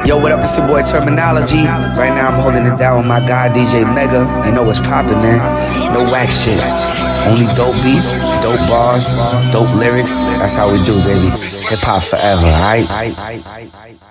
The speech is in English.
Yo, what up? It's your boy Terminology. Right now I'm holding it down with my guy DJ Mega. You know what's poppin', man. No whack shit. Only dope beats, dope bars, dope lyrics. That's how we do, baby. Hip hop forever, alright?